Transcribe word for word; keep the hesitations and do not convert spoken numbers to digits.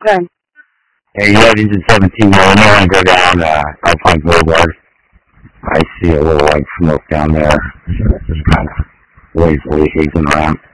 Good. Hey, yeah, this is seventeen. I want to go down uh, Alpine Boulevard. I see a little white smoke down there. Just kind of lazily hazing around.